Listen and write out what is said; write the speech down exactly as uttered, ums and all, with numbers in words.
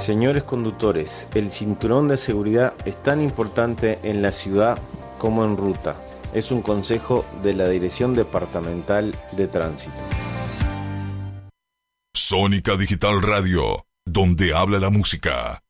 Señores conductores, el cinturón de seguridad es tan importante en la ciudad como en ruta. Es un consejo de la Dirección Departamental de Tránsito. Sónica Digital Radio, donde habla la música.